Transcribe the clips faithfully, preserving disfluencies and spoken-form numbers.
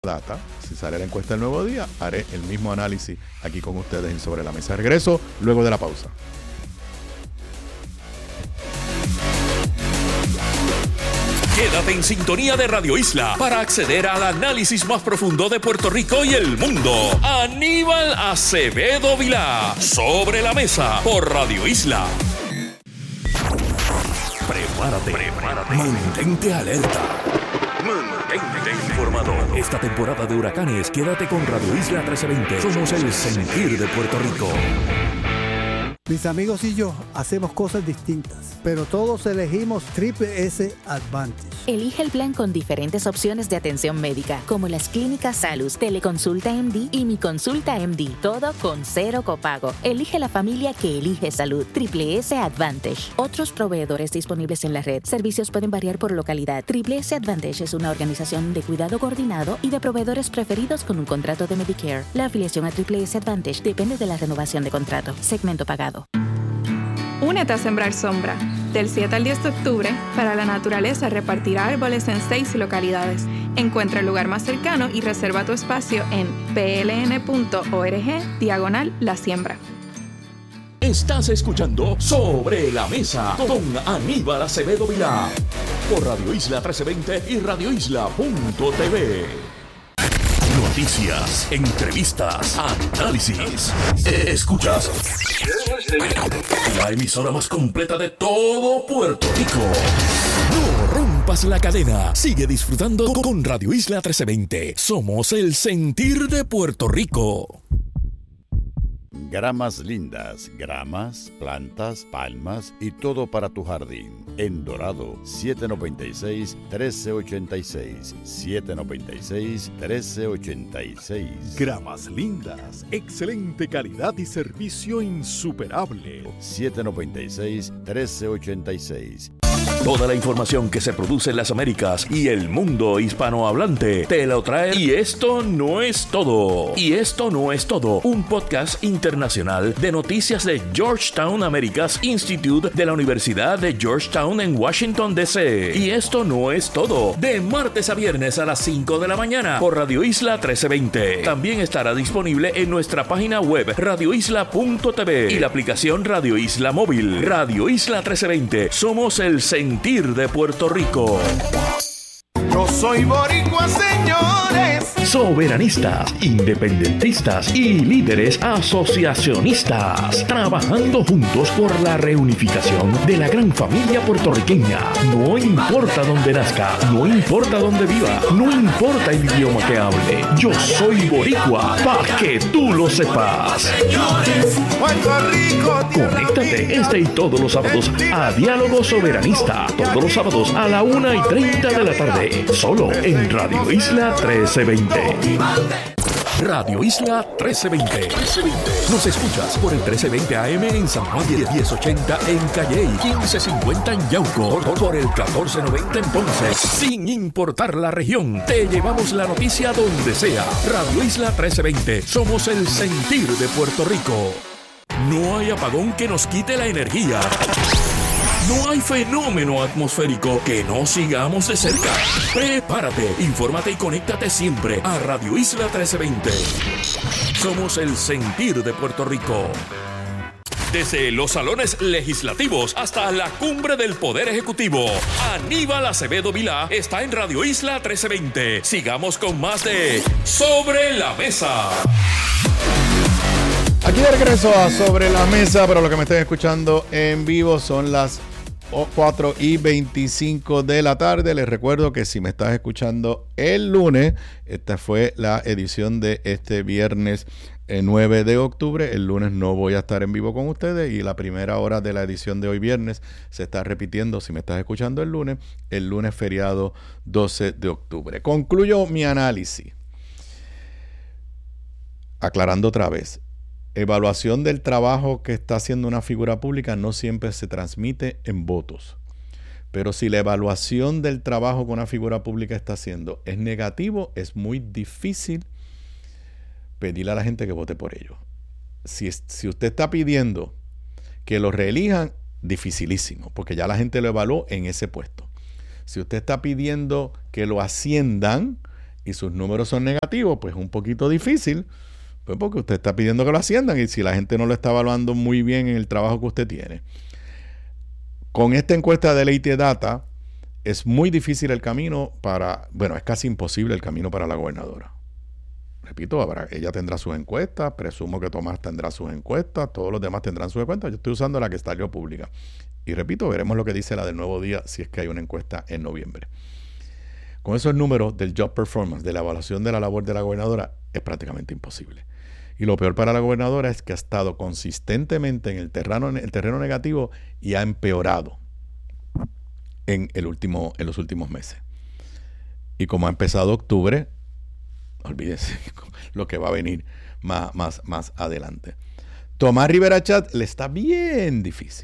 data, si sale la encuesta el nuevo día, haré el mismo análisis aquí con ustedes en Sobre la Mesa. Regreso luego de la pausa. Quédate en sintonía de Radio Isla para acceder al análisis más profundo de Puerto Rico y el mundo. Aníbal Acevedo Vilá, Sobre la Mesa, por Radio Isla. Prepárate, prepárate. Mantente alerta. Mantente informado. Esta temporada de huracanes, quédate con Radio Isla trece veinte. Somos el sentir de Puerto Rico. Mis amigos y yo hacemos cosas distintas, pero todos elegimos Triple S Advantage. Elige el plan con diferentes opciones de atención médica, como las clínicas Salus, Teleconsulta M D y Mi Consulta M D, todo con cero copago. Elige la familia que elige salud. Triple S Advantage. Otros proveedores disponibles en la red. Servicios pueden variar por localidad. Triple S Advantage es una organización de cuidado coordinado y de proveedores preferidos con un contrato de Medicare. La afiliación a Triple S Advantage depende de la renovación de contrato. Segmento pagado. Únete a Sembrar Sombra. Del siete al diez de octubre, Para la Naturaleza repartirá árboles en seis localidades. Encuentra el lugar más cercano y reserva tu espacio en pln.org diagonal la siembra. Estás escuchando Sobre la Mesa con Aníbal Acevedo Vilá por Radio Isla trece veinte y radio isla punto t v. Noticias, entrevistas, análisis. Escuchas la emisora más completa de todo Puerto Rico. No rompas la cadena. Sigue disfrutando con Radio Isla trece veinte. Somos el sentir de Puerto Rico. Gramas lindas, gramas, plantas, palmas y todo para tu jardín. En Dorado, siete noventa y seis, trece ochenta y seis. siete noventa y seis, trece ochenta y seis. Gramas lindas, excelente calidad y servicio insuperable. siete noventa y seis, trece ochenta y seis. Toda la información que se produce en las Américas y el mundo hispanohablante te lo trae. Y esto no es todo. Y esto no es todo. Un podcast internacional de noticias de Georgetown Americas Institute de la Universidad de Georgetown en Washington, D C Y esto no es todo. De martes a viernes a las cinco de la mañana por Radio Isla trece veinte. También estará disponible en nuestra página web radio isla punto t v y la aplicación Radio Isla Móvil. Radio Isla trece veinte. Somos el sentir de Puerto Rico. Yo soy boricua, señores. Soberanistas, independentistas y líderes asociacionistas, trabajando juntos por la reunificación de la gran familia puertorriqueña. No importa dónde nazca, no importa dónde viva, no importa el idioma que hable. Yo soy boricua, para que tú lo sepas. Señores, Puerto Rico. Conéctate este y todos los sábados a Diálogo Soberanista. Todos los sábados a la una y treinta de la tarde. Solo en Radio Isla trece veinte. Radio Isla trece veinte. Nos escuchas por el trece veinte A M en San Juan, diez ochenta en Calley, quince cincuenta en Yauco, por el catorce noventa en Ponce. Sin importar la región, te llevamos la noticia donde sea. Radio Isla trece veinte. Somos el sentir de Puerto Rico. No hay apagón que nos quite la energía. No hay fenómeno atmosférico que no sigamos de cerca. Prepárate, infórmate y conéctate siempre a Radio Isla trece veinte. Somos el sentir de Puerto Rico. Desde los salones legislativos hasta la cumbre del Poder Ejecutivo, Aníbal Acevedo Vilá está en Radio Isla trece veinte. Sigamos con más de Sobre la Mesa. Aquí de regreso a Sobre la Mesa. Para los que me estén escuchando en vivo, son las cuatro y veinticinco de la tarde. Les recuerdo que si me estás escuchando el lunes, esta fue la edición de este viernes eh, nueve de octubre. El lunes no voy a estar en vivo con ustedes y la primera hora de la edición de hoy viernes se está repitiendo si me estás escuchando el lunes, el lunes feriado doce de octubre. Concluyo mi análisis aclarando otra vez. Evaluación del trabajo que está haciendo una figura pública no siempre se transmite en votos. Pero si la evaluación del trabajo que una figura pública está haciendo es negativo, es muy difícil pedirle a la gente que vote por ello. Si, si usted está pidiendo que lo reelijan, dificilísimo, porque ya la gente lo evaluó en ese puesto. Si usted está pidiendo que lo asciendan, y sus números son negativos, pues es un poquito difícil, pues porque usted está pidiendo que lo asciendan y si la gente no lo está evaluando muy bien en el trabajo que usted tiene. Con esta encuesta de Leite Data, es muy difícil el camino para, bueno, es casi imposible el camino para la gobernadora. Repito, habrá, ella tendrá sus encuestas, presumo que Tomás tendrá sus encuestas, todos los demás tendrán sus encuestas. Yo estoy usando la que salió pública. Y repito, veremos lo que dice la del Nuevo Día si es que hay una encuesta en noviembre. Con esos números del job performance, de la evaluación de la labor de la gobernadora, es prácticamente imposible. Y lo peor para la gobernadora es que ha estado consistentemente en el terreno, en el terreno negativo y ha empeorado en, el último, en los últimos meses. Y como ha empezado octubre, olvídense lo que va a venir más, más, más adelante. Tomás Rivera Chat le está bien difícil.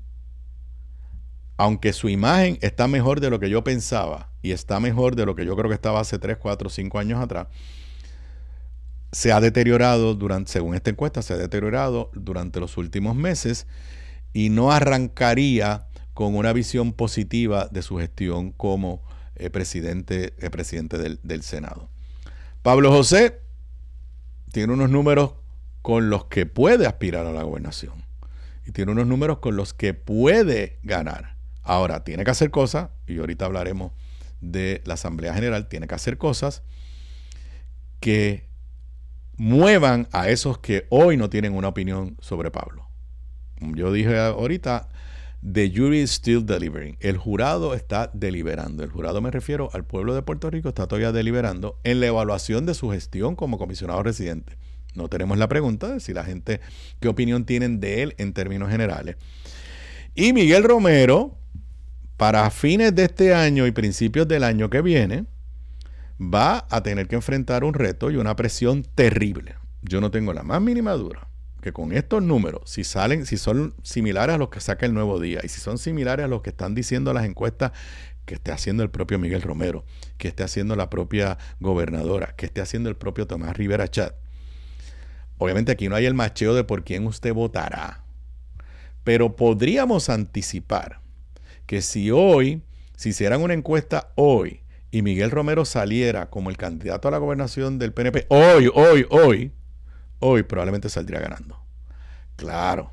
Aunque su imagen está mejor de lo que yo pensaba y está mejor de lo que yo creo que estaba hace tres, cuatro, cinco años atrás, se ha deteriorado, durante, según esta encuesta, se ha deteriorado durante los últimos meses y no arrancaría con una visión positiva de su gestión como eh, presidente, eh, presidente del, del Senado. Pablo José tiene unos números con los que puede aspirar a la gobernación y tiene unos números con los que puede ganar. Ahora, tiene que hacer cosas, y ahorita hablaremos de la Asamblea General, tiene que hacer cosas que muevan a esos que hoy no tienen una opinión sobre Pablo. Yo dije ahorita, the jury is still delivering. El jurado está deliberando. El jurado, me refiero al pueblo de Puerto Rico, está todavía deliberando en la evaluación de su gestión como comisionado residente. No tenemos la pregunta de si la gente, qué opinión tienen de él en términos generales. Y Miguel Romero, para fines de este año y principios del año que viene, va a tener que enfrentar un reto y una presión terrible. Yo no tengo la más mínima duda que con estos números, si salen, si son similares a los que saca el Nuevo Día y si son similares a los que están diciendo las encuestas que esté haciendo el propio Miguel Romero, que esté haciendo la propia gobernadora, que esté haciendo el propio Tomás Rivera Chat. Obviamente aquí no hay el macheo de por quién usted votará, pero podríamos anticipar que si hoy, si hicieran una encuesta hoy y Miguel Romero saliera como el candidato a la gobernación del P N P, hoy, hoy, hoy, hoy probablemente saldría ganando. Claro.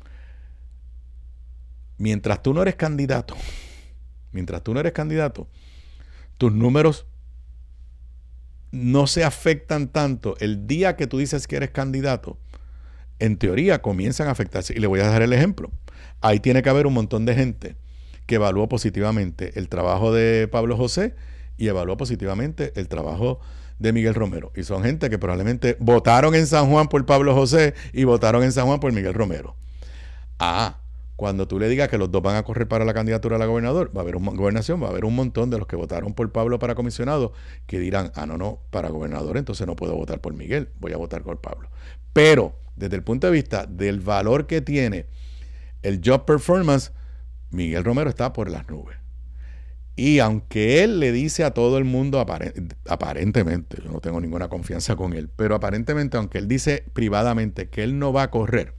Mientras tú no eres candidato, mientras tú no eres candidato, tus números no se afectan tanto. El día que tú dices que eres candidato, en teoría comienzan a afectarse. Y le voy a dar el ejemplo. Ahí tiene que haber un montón de gente que evaluó positivamente el trabajo de Pablo José y evaluó positivamente el trabajo de Miguel Romero. Y son gente que probablemente votaron en San Juan por Pablo José y votaron en San Juan por Miguel Romero. Ah, cuando tú le digas que los dos van a correr para la candidatura a la gobernador, va a haber una gobernación, va a haber un montón de los que votaron por Pablo para comisionado que dirán, ah, no, no, para gobernador entonces no puedo votar por Miguel, voy a votar por Pablo. Pero desde el punto de vista del valor que tiene el job performance, Miguel Romero está por las nubes. Y aunque él le dice a todo el mundo, aparent- aparentemente, yo no tengo ninguna confianza con él, pero aparentemente, aunque él dice privadamente que él no va a correr,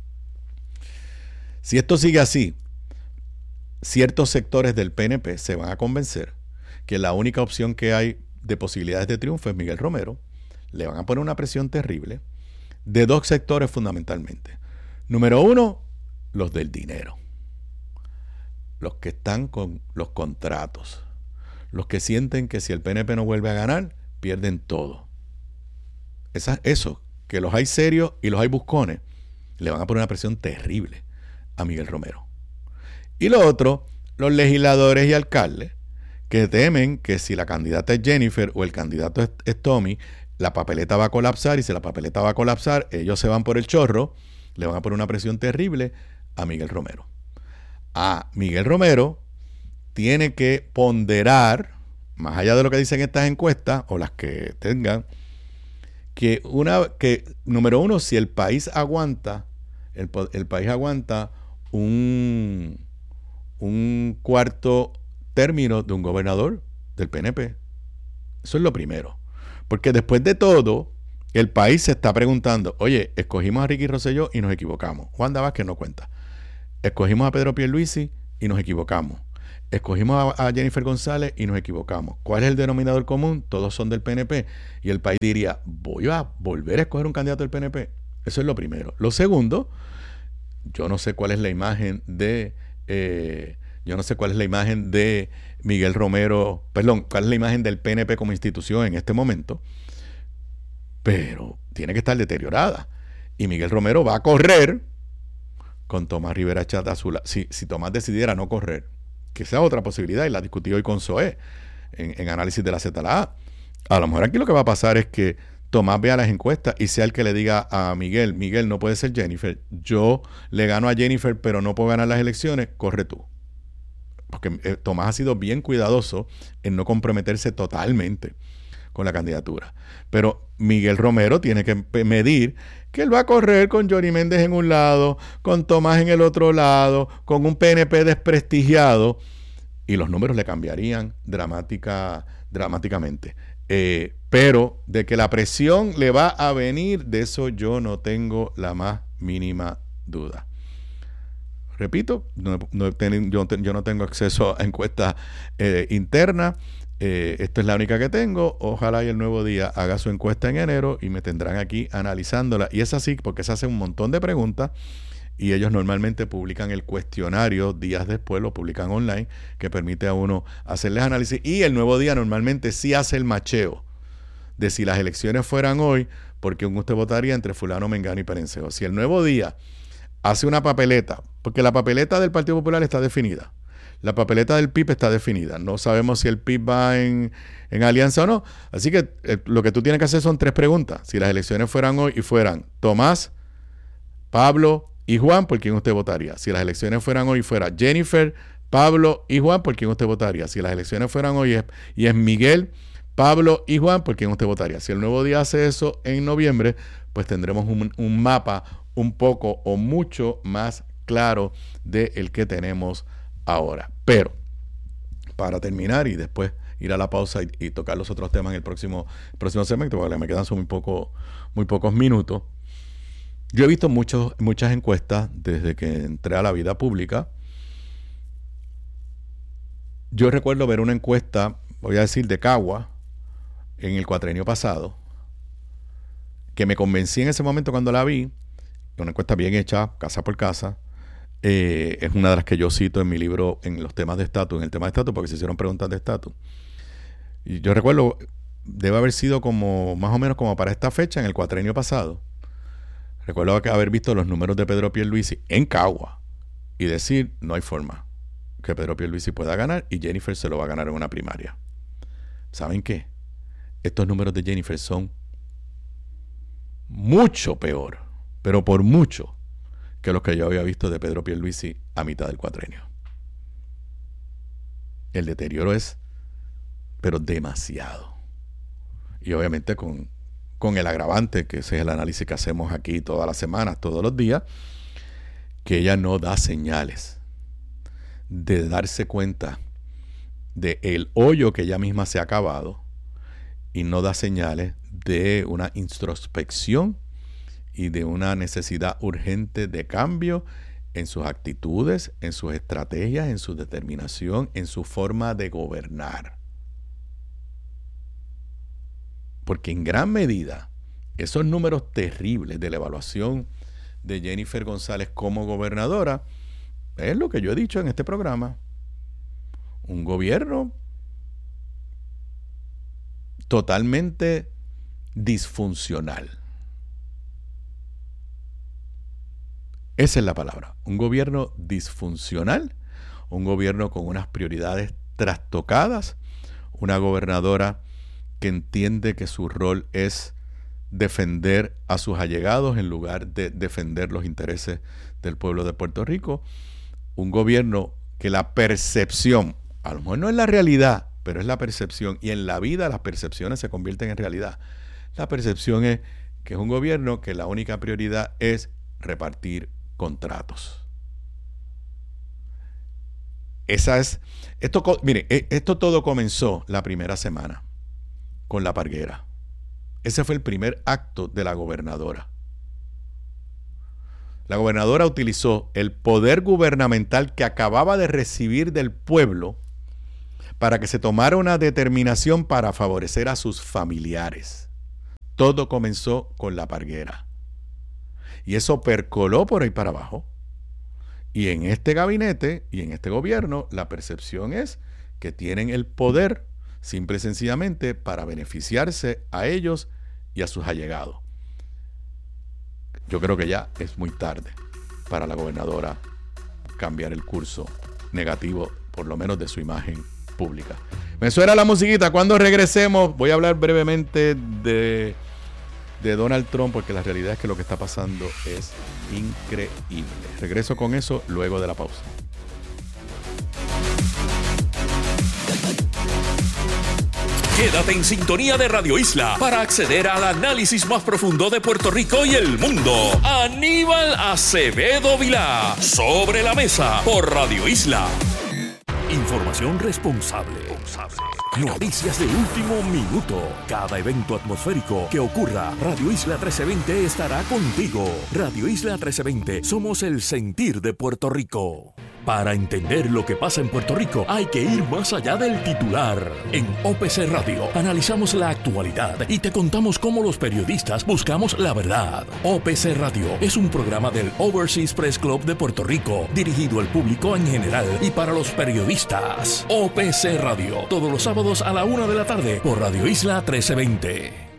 si esto sigue así, ciertos sectores del P N P se van a convencer que la única opción que hay de posibilidades de triunfo es Miguel Romero. Le van a poner una presión terrible de dos sectores fundamentalmente. Número uno, los del dinero. Los que están con los contratos, los que sienten que si el P N P no vuelve a ganar, pierden todo. Esa, eso, que los hay serios y los hay buscones, le van a poner una presión terrible a Miguel Romero. Y lo otro, los legisladores y alcaldes, que temen que si la candidata es Jennifer o el candidato es, es Tommy, la papeleta va a colapsar y si la papeleta va a colapsar, ellos se van por el chorro, le van a poner una presión terrible a Miguel Romero. Ah, Miguel Romero tiene que ponderar, más allá de lo que dicen estas encuestas, o las que tengan, que, una, que número uno, si el país aguanta, el, el país aguanta un, un cuarto término de un gobernador del P N P. Eso es lo primero. Porque después de todo, el país se está preguntando, oye, escogimos a Ricky Rosselló y nos equivocamos. Wanda Vázquez no cuenta. Escogimos a Pedro Pierluisi y nos equivocamos. escogimos a, a Jennifer González y nos equivocamos. ¿Cuál es el denominador común? Todos son del P N P. Y el país diría, voy a volver a escoger un candidato del P N P. Eso es lo primero. Lo segundo, yo no sé cuál es la imagen de... Eh, yo no sé cuál es la imagen de Miguel Romero, perdón, cuál es la imagen del P N P como institución en este momento, pero tiene que estar deteriorada. Y Miguel Romero va a correr con Tomás Rivera Chat Azul. Si, si Tomás decidiera no correr, que sea otra posibilidad, y la discutí hoy con Zoé en, en análisis de la Z L A. A lo mejor aquí lo que va a pasar es que Tomás vea las encuestas y sea el que le diga a Miguel, Miguel, no puede ser Jennifer, yo le gano a Jennifer, pero no puedo ganar las elecciones, corre tú. Porque eh, Tomás ha sido bien cuidadoso en no comprometerse totalmente con la candidatura. Pero Miguel Romero tiene que medir que él va a correr con Johnny Méndez en un lado, con Tomás en el otro lado, con un P N P desprestigiado, y los números le cambiarían dramática, dramáticamente. Eh, pero de que la presión le va a venir, de eso yo no tengo la más mínima duda. Repito, no, no, yo, yo no tengo acceso a encuestas eh, internas. Eh, esta es la única que tengo. Ojalá y el Nuevo Día haga su encuesta en enero y me tendrán aquí analizándola. Y es así porque se hace un montón de preguntas y ellos normalmente publican el cuestionario días después, lo publican online, que permite a uno hacerles análisis. Y el Nuevo Día normalmente sí hace el macheo de si las elecciones fueran hoy, ¿por quién usted votaría entre fulano, mengano y perencejo? Si el Nuevo Día hace una papeleta, porque la papeleta del Partido Popular está definida, la papeleta del P I B está definida, no sabemos si el P I B va en, en alianza o no, así que eh, lo que tú tienes que hacer son tres preguntas. Si las elecciones fueran hoy y fueran Tomás, Pablo y Juan, ¿por quién usted votaría? Si las elecciones fueran hoy y fuera Jennifer, Pablo y Juan, ¿por quién usted votaría? Si las elecciones fueran hoy y es, y es Miguel, Pablo y Juan, ¿por quién usted votaría? Si el Nuevo Día hace eso en noviembre, pues tendremos un, un mapa un poco o mucho más claro del que tenemos ahora. Pero, para terminar y después ir a la pausa y, y tocar los otros temas en el próximo, el próximo segmento, porque me quedan son muy, poco, muy pocos minutos. Yo he visto muchos, muchas encuestas desde que entré a la vida pública. Yo recuerdo ver una encuesta, voy a decir de Cagua, en el cuatrenio pasado, que me convencí en ese momento cuando la vi. Una encuesta bien hecha, casa por casa. Eh, es una de las que yo cito en mi libro en los temas de estatus, en el tema de estatus, porque se hicieron preguntas de estatus. Y yo recuerdo, debe haber sido como más o menos como para esta fecha, en el cuatrenio pasado. Recuerdo haber visto los números de Pedro Pierluisi en Cagua y decir, no hay forma que Pedro Pierluisi pueda ganar y Jennifer se lo va a ganar en una primaria. ¿Saben qué? Estos números de Jennifer son mucho peor, pero por mucho, que los que yo había visto de Pedro Pierluisi a mitad del cuatrenio. El deterioro es, pero demasiado. Y obviamente con, con el agravante, que ese es el análisis que hacemos aquí todas las semanas, todos los días, que ella no da señales de darse cuenta de el hoyo que ella misma se ha cavado y no da señales de una introspección y de una necesidad urgente de cambio en sus actitudes, en sus estrategias, en su determinación, en su forma de gobernar. Porque en gran medida, esos números terribles de la evaluación de Jennifer González como gobernadora, es lo que yo he dicho en este programa. Un gobierno totalmente disfuncional. Esa es la palabra. Un gobierno disfuncional, un gobierno con unas prioridades trastocadas, una gobernadora que entiende que su rol es defender a sus allegados en lugar de defender los intereses del pueblo de Puerto Rico. Un gobierno que la percepción, a lo mejor no es la realidad, pero es la percepción, y en la vida las percepciones se convierten en realidad. La percepción es que es un gobierno que la única prioridad es repartir contratos. Esa es, esto, mire, esto todo comenzó la primera semana con la Parguera. Ese fue el primer acto de la gobernadora. la gobernadora utilizó el poder gubernamental que acababa de recibir del pueblo para que se tomara una determinación para favorecer a sus familiares. Todo comenzó con la parguera. Y eso percoló por ahí para abajo. Y en este gabinete y en este gobierno, la percepción es que tienen el poder simple y sencillamente para beneficiarse a ellos y a sus allegados. Yo creo que ya es muy tarde para la gobernadora cambiar el curso negativo, por lo menos de su imagen pública. Me suena la musiquita. Cuando regresemos voy a hablar brevemente de, de Donald Trump, porque la realidad es que lo que está pasando es increíble. Regreso con eso luego de la pausa. Quédate en sintonía de Radio Isla para acceder al análisis más profundo de Puerto Rico y el mundo. Aníbal Acevedo Vilá, Sobre la Mesa, por Radio Isla. Información responsable. Noticias de último minuto. Cada evento atmosférico que ocurra, Radio Isla trece veinte estará contigo. Radio Isla trece veinte, somos el sentir de Puerto Rico. Para entender lo que pasa en Puerto Rico hay que ir más allá del titular. En O P C Radio analizamos la actualidad y te contamos cómo los periodistas buscamos la verdad. O P C Radio es un programa del Overseas Press Club de Puerto Rico, dirigido al público en general y para los periodistas. O P C Radio, todos los sábados a la una de la tarde por Radio Isla trece veinte.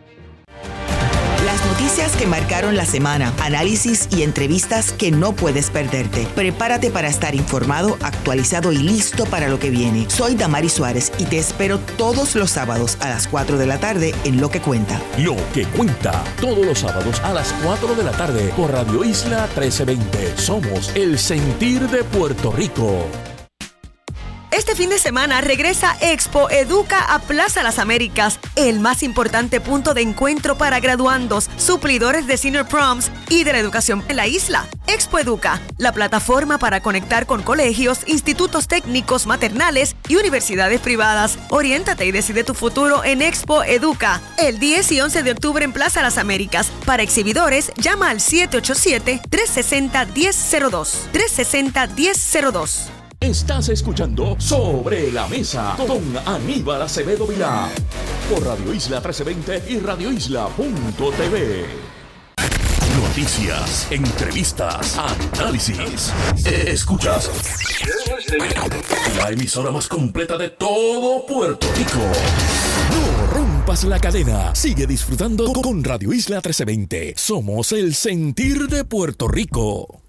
Las noticias que marcaron la semana, análisis y entrevistas que no puedes perderte. Prepárate para estar informado, actualizado y listo para lo que viene. Soy Damari Suárez y te espero todos los sábados a las cuatro de la tarde en Lo que Cuenta. Lo que Cuenta, todos los sábados a las cuatro de la tarde por Radio Isla trece veinte. Somos el sentir de Puerto Rico. Este fin de semana regresa Expo Educa a Plaza Las Américas, el más importante punto de encuentro para graduandos, suplidores de Senior Proms y de la educación en la isla. Expo Educa, la plataforma para conectar con colegios, institutos técnicos, maternales y universidades privadas. Oriéntate y decide tu futuro en Expo Educa, el diez y once de octubre en Plaza Las Américas. Para exhibidores, llama al siete ocho siete, tres seis cero, uno cero cero dos, tres seis cero, uno cero cero dos. Estás escuchando Sobre la Mesa con Aníbal Acevedo Vilá por Radio Isla trece veinte y radio isla punto t v. Noticias, entrevistas, análisis. Escuchas la emisora más completa de todo Puerto Rico. No rompas la cadena. Sigue disfrutando con Radio Isla trece veinte. Somos el sentir de Puerto Rico.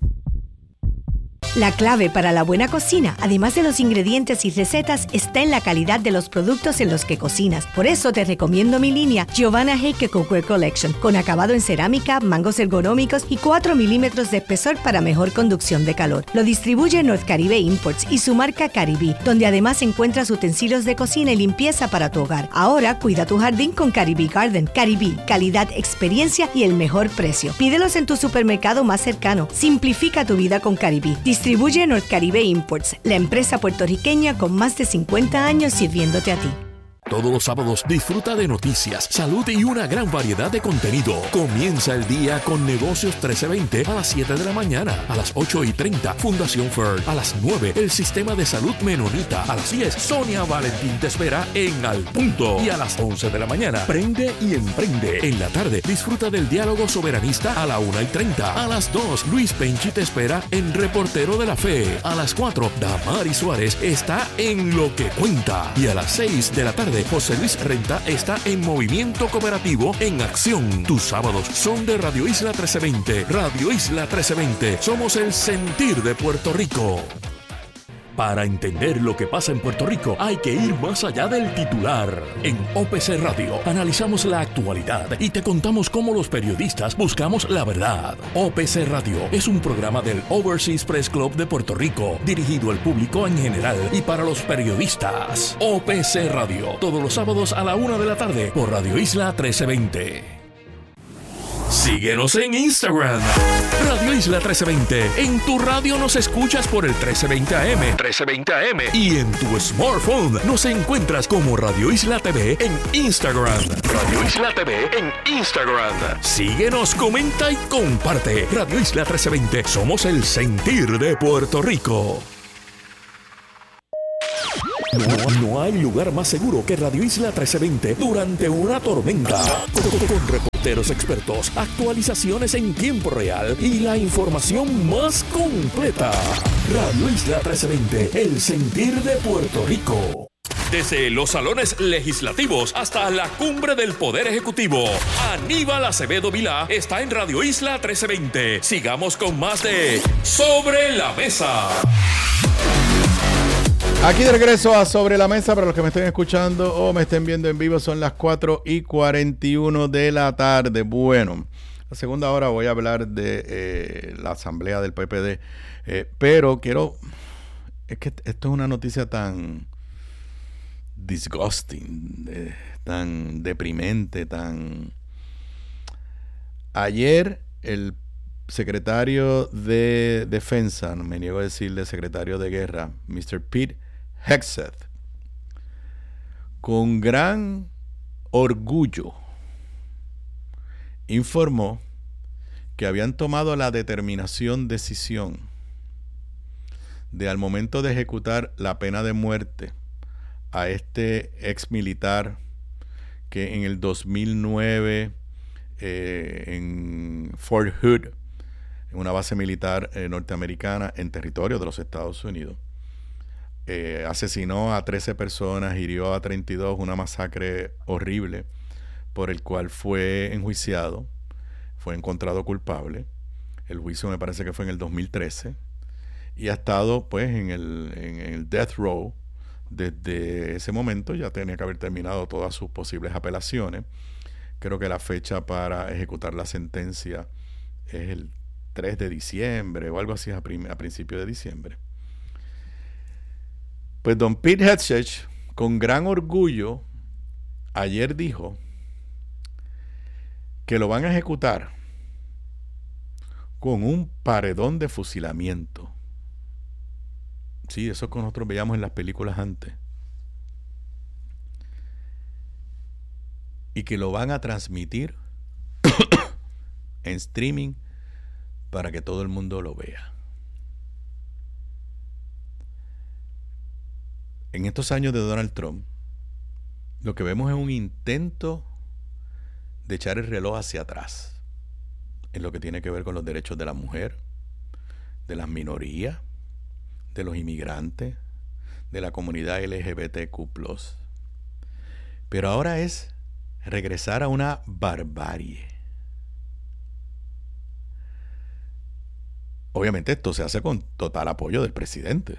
La clave para la buena cocina, además de los ingredientes y recetas, está en la calidad de los productos en los que cocinas. Por eso te recomiendo mi línea Giovanna Heike Cookware Collection, con acabado en cerámica, mangos ergonómicos y cuatro milímetros de espesor para mejor conducción de calor. Lo distribuye North Caribe Imports y su marca Caribí, donde además encuentras utensilios de cocina y limpieza para tu hogar. Ahora cuida tu jardín con Caribí Garden. Caribí, calidad, experiencia y el mejor precio. Pídelos en tu supermercado más cercano. Simplifica tu vida con Caribí. Distribuye North Caribe Imports, la empresa puertorriqueña con más de cincuenta años sirviéndote a ti. Todos los sábados disfruta de noticias, salud y una gran variedad de contenido. Comienza el día con Negocios trece veinte a las siete de la mañana. A las ocho y treinta, Fundación Ferd. A las nueve, el Sistema de Salud Menonita. A las diez, Sonia Valentín te espera en Al Punto. Y a las once de la mañana, Prende y Emprende. En la tarde, disfruta del Diálogo Soberanista a la una y treinta. A las dos, Luis Penchi te espera en Reportero de la Fe. A las cuatro, Damari Suárez está en Lo que Cuenta. Y a las seis de la tarde, José Luis Renta está en Movimiento Cooperativo en Acción. Tus sábados son de Radio Isla trece veinte. Radio Isla trece veinte. Somos el sentir de Puerto Rico. Para entender lo que pasa en Puerto Rico hay que ir más allá del titular. En O P C Radio analizamos la actualidad y te contamos cómo los periodistas buscamos la verdad. O P C Radio es un programa del Overseas Press Club de Puerto Rico, dirigido al público en general y para los periodistas. O P C Radio, todos los sábados a la una de la tarde por Radio Isla trece veinte. Síguenos en Instagram. Radio Isla trece veinte. En tu radio nos escuchas por el trece veinte A M. trece veinte A M. Y en tu smartphone nos encuentras como Radio Isla T V en Instagram. Radio Isla T V en Instagram. Síguenos, comenta y comparte. Radio Isla trece veinte. Somos el sentir de Puerto Rico. No, no hay lugar más seguro que Radio Isla trece veinte durante una tormenta. Con, con reporteros expertos, actualizaciones en tiempo real y la información más completa. Radio Isla trece veinte, el sentir de Puerto Rico. Desde los salones legislativos hasta la cumbre del Poder Ejecutivo, Aníbal Acevedo Vilá está en Radio Isla trece veinte. Sigamos con más de Sobre la Mesa. Aquí de regreso a Sobre la Mesa. Para los que me estén escuchando o me estén viendo en vivo, son las cuatro y cuarenta y uno de la tarde. Bueno, la segunda hora voy a hablar de eh, la asamblea del P P D, eh, pero quiero, es que esto es una noticia tan disgusting, eh, tan deprimente, tan... Ayer el secretario de Defensa, no me niego a decirle secretario de Guerra, mister Pete Hegseth, con gran orgullo informó que habían tomado la determinación, decisión de, al momento de ejecutar la pena de muerte a este ex militar que en el dos mil nueve eh, en Fort Hood, en una base militar eh, norteamericana en territorio de los Estados Unidos, eh, asesinó a trece personas, hirió a treinta y dos, una masacre horrible por el cual fue enjuiciado, fue encontrado culpable. El juicio me parece que fue en el dos mil trece y ha estado pues en el, en el death row desde ese momento. Ya tenía que haber terminado todas sus posibles apelaciones. Creo que la fecha para ejecutar la sentencia es el tres de diciembre o algo así, a, prim- a principios de diciembre. Pues don Pete Hegseth, con gran orgullo, ayer dijo que lo van a ejecutar con un paredón de fusilamiento. Sí, eso que nosotros veíamos en las películas antes. Y que lo van a transmitir en streaming para que todo el mundo lo vea. En estos años de Donald Trump, lo que vemos es un intento de echar el reloj hacia atrás en lo que tiene que ver con los derechos de la mujer, de las minorías, de los inmigrantes, de la comunidad L G B T Q plus. Pero ahora es regresar a una barbarie. Obviamente esto se hace con total apoyo del presidente.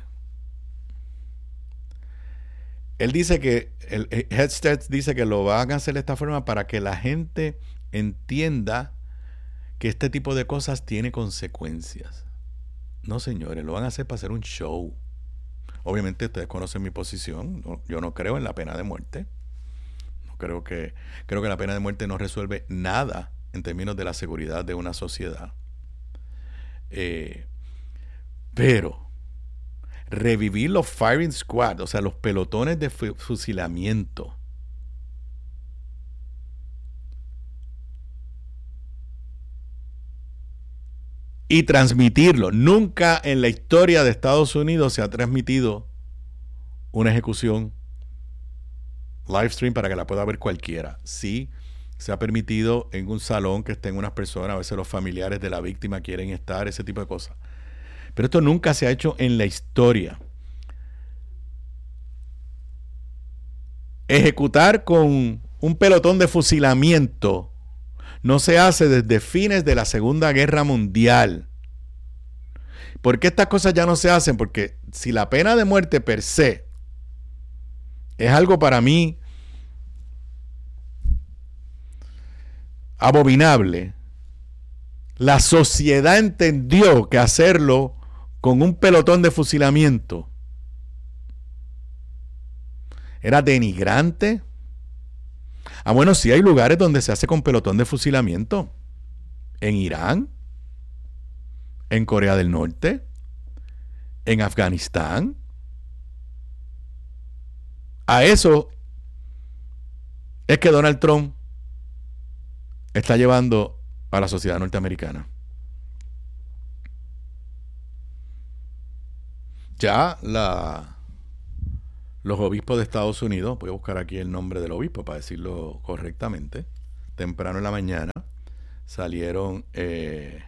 Él dice que, el Hegseth dice que lo van a hacer de esta forma para que la gente entienda que este tipo de cosas tiene consecuencias. No, señores, lo van a hacer para hacer un show. Obviamente ustedes conocen mi posición. No, yo no creo en la pena de muerte. No creo que, creo que la pena de muerte no resuelve nada en términos de la seguridad de una sociedad. Eh, pero revivir los firing squad, o sea, los pelotones de fusilamiento, y transmitirlo. Nunca en la historia de Estados Unidos se ha transmitido una ejecución live stream para que la pueda ver cualquiera. Sí, se ha permitido en un salón que estén unas personas, a veces los familiares de la víctima quieren estar, ese tipo de cosas. Pero esto nunca se ha hecho en la historia. Ejecutar con un pelotón de fusilamiento no se hace desde fines de la Segunda Guerra Mundial. ¿Por qué estas cosas ya no se hacen? Porque si la pena de muerte per se es algo para mí abominable, la sociedad entendió que hacerlo con un pelotón de fusilamiento era denigrante. Ah, bueno, sí hay lugares donde se hace con pelotón de fusilamiento. en Irán, en Corea del Norte, en Afganistán. A eso es que Donald Trump está llevando a la sociedad norteamericana. Ya la, los obispos de Estados Unidos, voy a buscar aquí el nombre del obispo para decirlo correctamente, temprano en la mañana salieron, eh,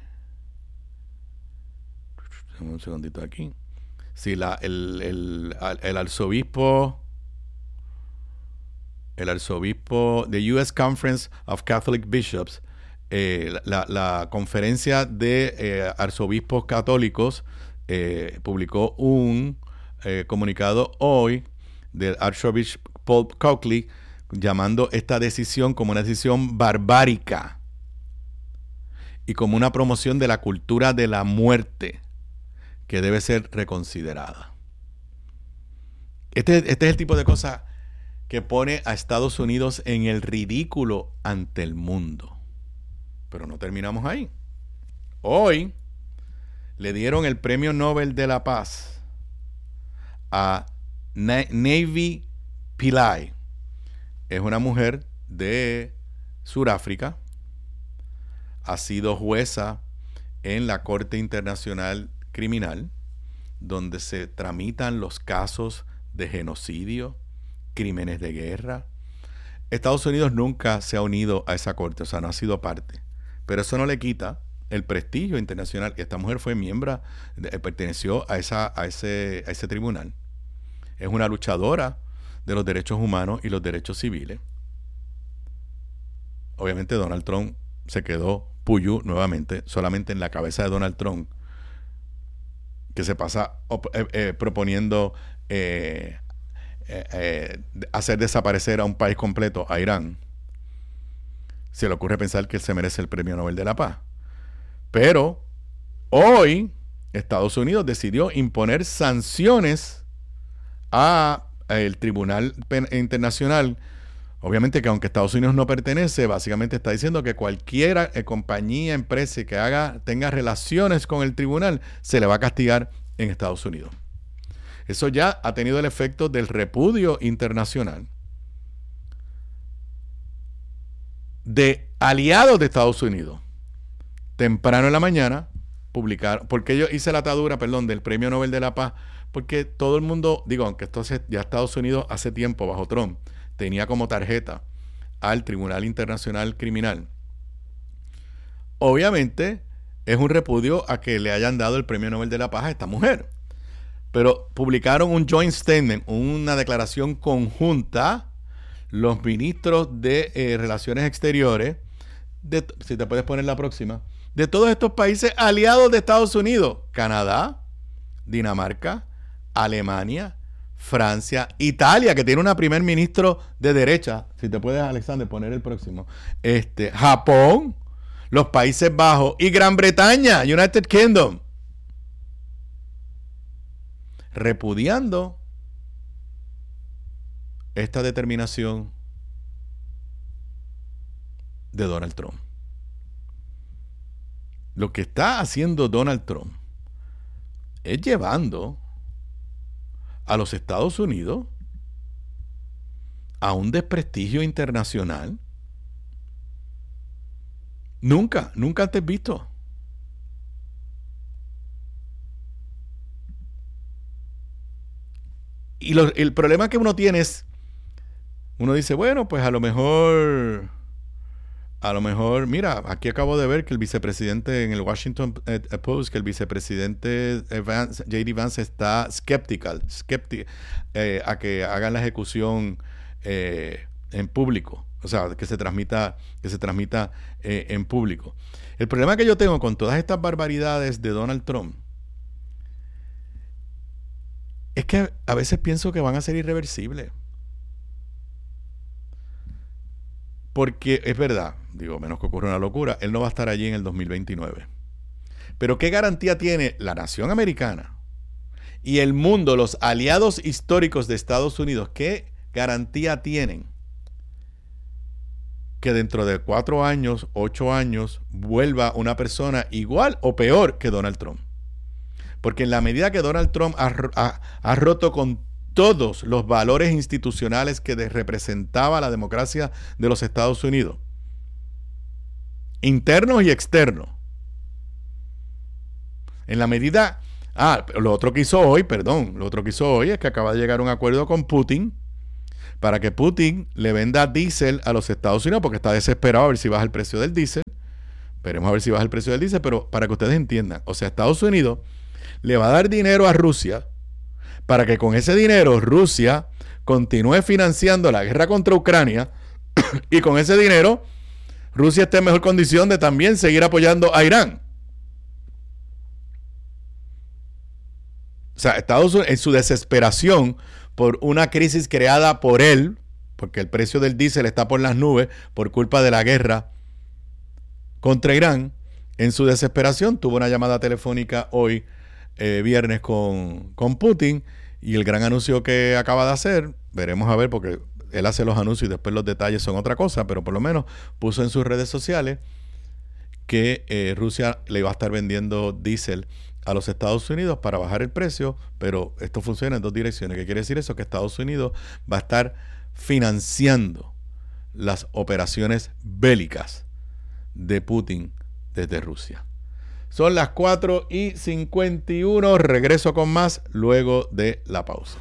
un segundito aquí, sí, la, el, el, el arzobispo, el arzobispo de U S Conference of Catholic Bishops, eh, la, la conferencia de eh, arzobispos católicos eh, publicó un eh, comunicado hoy del Archbishop Paul Coakley llamando esta decisión como una decisión barbárica y como una promoción de la cultura de la muerte que debe ser reconsiderada. Este, este es el tipo de cosas que pone a Estados Unidos en el ridículo ante el mundo. Pero no terminamos ahí. Hoy le dieron el Premio Nobel de la Paz a Nevi Pillay. Es una mujer de Sudáfrica. Ha sido jueza en la Corte Internacional Criminal, donde se tramitan los casos de genocidio, crímenes de guerra. Estados Unidos nunca se ha unido a esa corte, o sea, no ha sido parte. Pero eso no le quita el prestigio internacional. Esta mujer fue miembro, de, perteneció a, esa, a, ese, a ese tribunal. Es una luchadora de los derechos humanos y los derechos civiles. Obviamente Donald Trump se quedó puyú nuevamente, solamente en la cabeza de Donald Trump, que se pasa eh, eh, proponiendo eh, eh, eh, hacer desaparecer a un país completo, a Irán. Se le ocurre pensar que él se merece el Premio Nobel de la Paz. Pero hoy Estados Unidos decidió imponer sanciones a el Tribunal Internacional. Obviamente que aunque Estados Unidos no pertenece, básicamente está diciendo que cualquier eh, compañía, empresa que haga, tenga relaciones con el tribunal, se le va a castigar en Estados Unidos. Eso ya ha tenido el efecto del repudio internacional de aliados de Estados Unidos. Temprano en la mañana publicaron, porque yo hice la atadura, perdón, del Premio Nobel de la Paz, porque todo el mundo, digo, aunque esto se, ya Estados Unidos hace tiempo bajo Trump tenía como tarjeta al Tribunal Internacional Criminal. Obviamente es un repudio a que le hayan dado el Premio Nobel de la Paz a esta mujer. Pero publicaron un joint statement, una declaración conjunta, los ministros de eh, Relaciones Exteriores, de, si te puedes poner la próxima, de todos estos países aliados de Estados Unidos: Canadá, Dinamarca, Alemania, Francia, Italia, que tiene una primer ministro de derecha, si te puedes, Alexander, poner el próximo, este, Japón, los Países Bajos y Gran Bretaña, United Kingdom, repudiando esta determinación de Donald Trump. Lo que está haciendo Donald Trump es llevando a los Estados Unidos a un desprestigio internacional nunca, nunca antes visto. Y lo, el problema que uno tiene es, uno dice, bueno, pues a lo mejor, a lo mejor, mira, aquí acabo de ver que el vicepresidente en el Washington Post, que el vicepresidente Vance, J D Vance está skeptical, skepti, eh, a que hagan la ejecución eh, en público, o sea, que se transmita, que se transmita eh, en público. El problema que yo tengo con todas estas barbaridades de Donald Trump es que a veces pienso que van a ser irreversibles. Porque es verdad, digo, menos que ocurra una locura, él no va a estar allí en el dos mil veintinueve. Pero ¿qué garantía tiene la nación americana y el mundo, los aliados históricos de Estados Unidos? ¿Qué garantía tienen que dentro de cuatro años, ocho años, vuelva una persona igual o peor que Donald Trump. Porque en la medida que Donald Trump ha, ha, ha roto con todos los valores institucionales que de, representaba la democracia de los Estados Unidos, internos y externos, en la medida... Ah, lo otro que hizo hoy, perdón, lo otro que hizo hoy es que acaba de llegar a un acuerdo con Putin para que Putin le venda diésel a los Estados Unidos, porque está desesperado a ver si baja el precio del diésel. Veremos a ver si baja el precio del diésel, pero para que ustedes entiendan, o sea, Estados Unidos le va a dar dinero a Rusia para que con ese dinero Rusia continúe financiando la guerra contra Ucrania y con ese dinero Rusia esté en mejor condición de también seguir apoyando a Irán. O sea, Estados Unidos, en su desesperación por una crisis creada por él, porque el precio del diésel está por las nubes por culpa de la guerra contra Irán, en su desesperación tuvo una llamada telefónica hoy, eh, viernes, con, con Putin, y el gran anuncio que acaba de hacer, veremos a ver, porque él hace los anuncios y después los detalles son otra cosa, pero por lo menos puso en sus redes sociales que eh, Rusia le iba a estar vendiendo diésel a los Estados Unidos para bajar el precio, pero esto funciona en dos direcciones. ¿Qué quiere decir eso? Que Estados Unidos va a estar financiando las operaciones bélicas de Putin desde Rusia. Son las cuatro y cincuenta y uno. Regreso con más luego de la pausa.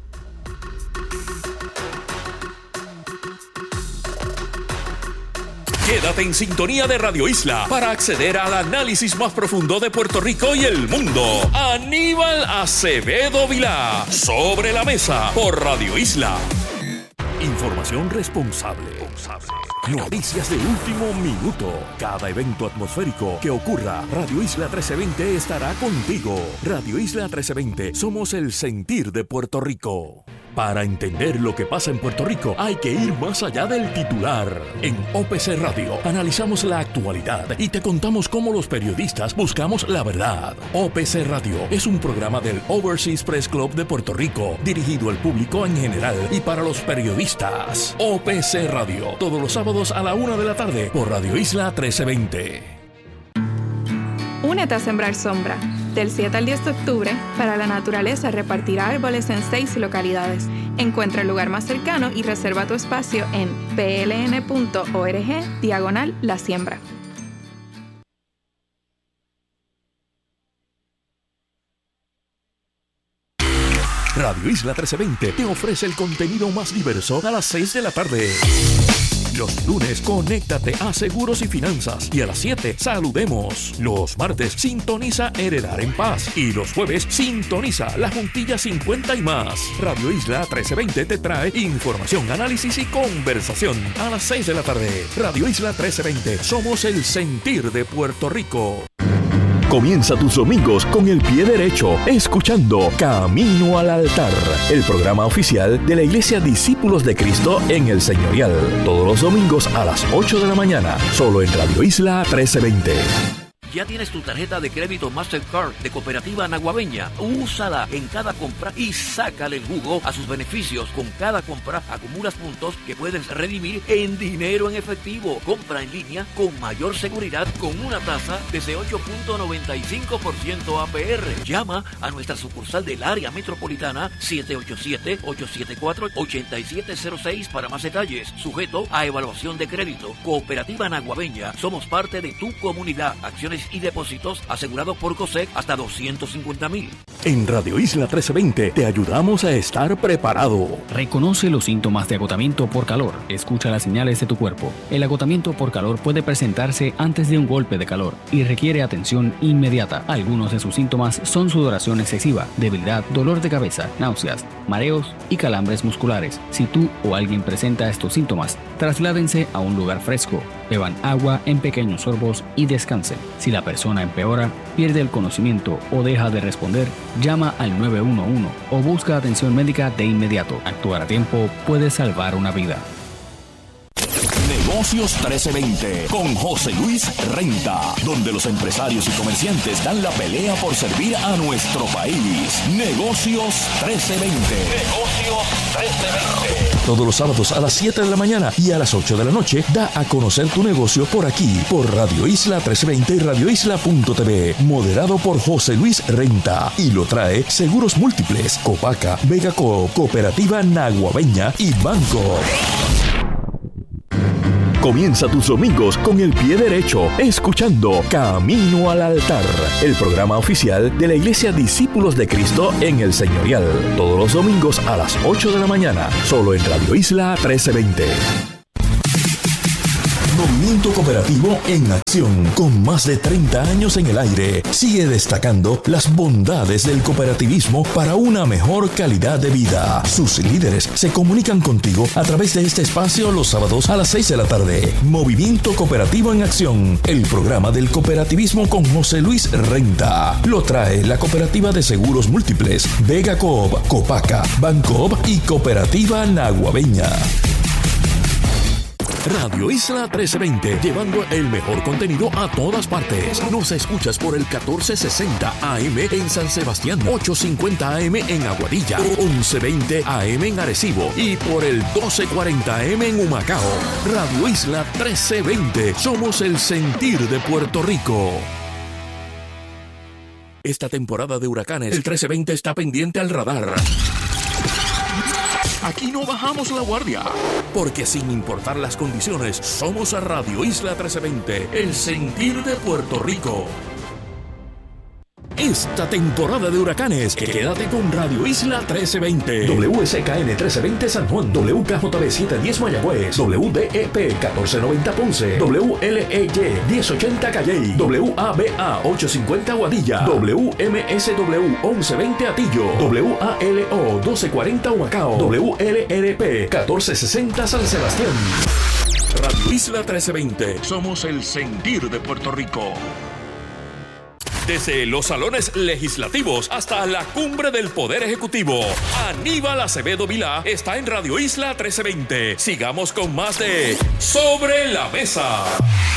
Quédate en sintonía de Radio Isla para acceder al análisis más profundo de Puerto Rico y el mundo. Aníbal Acevedo Vilá, Sobre la Mesa, por Radio Isla. Información responsable. Noticias de último minuto. Cada evento atmosférico que ocurra, Radio Isla trece veinte estará contigo. Radio Isla trece veinte, somos el sentir de Puerto Rico. Para entender lo que pasa en Puerto Rico, hay que ir más allá del titular. En O P C Radio analizamos la actualidad y te contamos cómo los periodistas buscamos la verdad. O P C Radio es un programa del Overseas Press Club de Puerto Rico, dirigido al público en general y para los periodistas. O P C Radio, todos los sábados a la una de la tarde por Radio Isla trece veinte. Únete a Sembrar Sombra. Del siete al diez de octubre, Para la Naturaleza repartirá árboles en seis localidades. Encuentra el lugar más cercano y reserva tu espacio en pln.org diagonal la siembra. Radio Isla trece veinte te ofrece el contenido más diverso a las seis de la tarde. Los lunes, conéctate a Seguros y Finanzas. Y a las siete, saludemos. Los martes, sintoniza Heredar en Paz. Y los jueves, sintoniza La Juntilla cincuenta y más. Radio Isla trece veinte te trae información, análisis y conversación. A las seis de la tarde, Radio Isla trece veinte. Somos el sentir de Puerto Rico. Comienza tus domingos con el pie derecho, escuchando Camino al Altar, el programa oficial de la Iglesia Discípulos de Cristo en el Señorial. Todos los domingos a las ocho de la mañana, solo en Radio Isla trece veinte. ¿Ya tienes tu tarjeta de crédito Mastercard de Cooperativa Naguabeña? Úsala en cada compra y sácale el jugo a sus beneficios. Con cada compra acumulas puntos que puedes redimir en dinero en efectivo. Compra en línea con mayor seguridad con una tasa desde ocho punto noventa y cinco por ciento A P R. Llama a nuestra sucursal del área metropolitana siete ocho siete, ocho siete cuatro, ocho siete cero seis para más detalles. Sujeto a evaluación de crédito. Cooperativa Naguabeña. Somos parte de tu comunidad. Acciones y depósitos asegurados por COSEC hasta doscientos cincuenta mil. En Radio Isla trece veinte te ayudamos a estar preparado. Reconoce los síntomas de agotamiento por calor. Escucha las señales de tu cuerpo. El agotamiento por calor puede presentarse antes de un golpe de calor y requiere atención inmediata. Algunos de sus síntomas son sudoración excesiva, debilidad, dolor de cabeza, náuseas, mareos y calambres musculares. Si tú o alguien presenta estos síntomas, trasládense a un lugar fresco. Beban agua en pequeños sorbos y descansen. Si la persona empeora, pierde el conocimiento o deja de responder, llama al nueve uno uno o busca atención médica de inmediato. Actuar a tiempo puede salvar una vida. Negocios trece veinte con José Luis Renta, donde los empresarios y comerciantes dan la pelea por servir a nuestro país. Negocios trece veinte. Negocios trece veinte. Todos los sábados a las siete de la mañana y a las ocho de la noche, da a conocer tu negocio por aquí, por Radio Isla trece veinte y radio isla punto t v, moderado por José Luis Renta, y lo trae Seguros Múltiples, Copaca, Vega Coop, Cooperativa Naguabeña y Banco. Comienza tus domingos con el pie derecho, escuchando Camino al Altar, el programa oficial de la Iglesia Discípulos de Cristo en el Señorial. Todos los domingos a las ocho de la mañana, solo en Radio Isla trece veinte. Movimiento Cooperativo en acción, con más de treinta años en el aire, sigue destacando las bondades del cooperativismo para una mejor calidad de vida. Sus líderes se comunican contigo a través de este espacio los sábados a las seis de la tarde. Movimiento Cooperativo en acción, el programa del cooperativismo con José Luis Renta. Lo trae la Cooperativa de Seguros Múltiples, Vega Coop, Copaca, Bancoop y Cooperativa Naguabeña. Radio Isla trece veinte, llevando el mejor contenido a todas partes. Nos escuchas por el catorce sesenta A M en San Sebastián, ochocientos cincuenta A M en Aguadilla, once veinte A M en Arecibo y por el doce cuarenta A M en Humacao. Radio Isla trece veinte, somos el sentir de Puerto Rico. Esta temporada de huracanes, el trece veinte está pendiente al radar. Aquí no bajamos la guardia, porque sin importar las condiciones, somos a Radio Isla trece veinte, el sentir de Puerto Rico. Esta temporada de huracanes, quédate con Radio Isla trece veinte. W S K N trece veinte San Juan, W K J B setecientos diez Mayagüez, W D E P catorce noventa Ponce, W L E Y diez ochenta Calley, W A B A ochocientos cincuenta Aguadilla, W M S W once veinte Atillo, W A L O doce cuarenta Humacao, W L R P catorce sesenta San Sebastián. Radio Isla trece veinte, somos el sentir de Puerto Rico. Desde los salones legislativos hasta la cumbre del Poder Ejecutivo, Aníbal Acevedo Vilá está en Radio Isla trece veinte. Sigamos con más de Sobre la Mesa.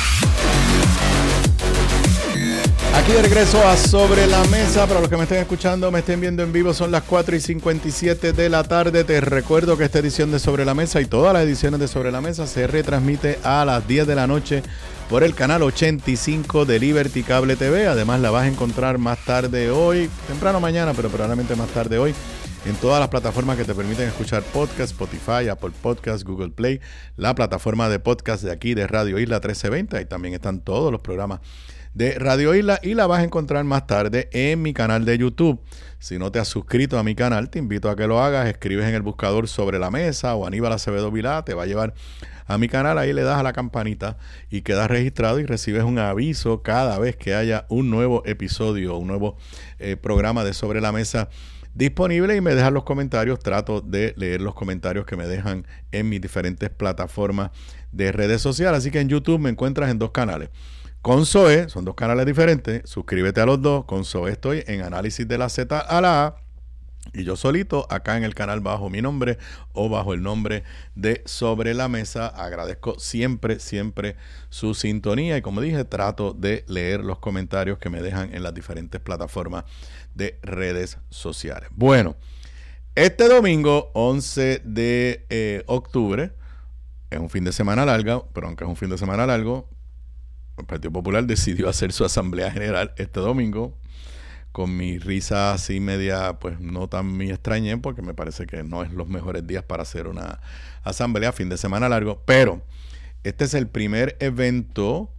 Aquí de regreso a Sobre la Mesa. Para los que me estén escuchando, me estén viendo en vivo, son las cuatro y cincuenta y siete de la tarde. Te recuerdo que esta edición de Sobre la Mesa y todas las ediciones de Sobre la Mesa se retransmite a las diez de la noche por el canal ochenta y cinco de Liberty Cable T V. Además la vas a encontrar más tarde hoy, temprano mañana, pero probablemente más tarde hoy, en todas las plataformas que te permiten escuchar podcast, Spotify, Apple Podcast, Google Play, la plataforma de podcast de aquí de Radio Isla trece veinte. Ahí también están todos los programas de Radio Isla y la vas a encontrar más tarde en mi canal de YouTube. Si no te has suscrito a mi canal, te invito a que lo hagas. Escribes en el buscador Sobre la Mesa o Aníbal Acevedo Vilá, te va a llevar a mi canal. Ahí le das a la campanita y quedas registrado y recibes un aviso cada vez que haya un nuevo episodio, un nuevo eh, programa de Sobre la Mesa disponible, y me dejan los comentarios. Trato de leer los comentarios que me dejan en mis diferentes plataformas de redes sociales. Así que en YouTube me encuentras en dos canales. Con Zoe, son dos canales diferentes, suscríbete a los dos. Con Zoe estoy en Análisis de la Z a la A, y yo solito acá en el canal bajo mi nombre o bajo el nombre de Sobre la Mesa. Agradezco siempre, siempre su sintonía, y como dije, trato de leer los comentarios que me dejan en las diferentes plataformas de redes sociales. Bueno, este domingo once de octubre es un fin de semana largo, pero aunque es un fin de semana largo, el Partido Popular decidió hacer su asamblea general este domingo, con mi risa así media, pues no tan me extrañé, porque me parece que no es los mejores días para hacer una asamblea, fin de semana largo. Pero este es el primer evento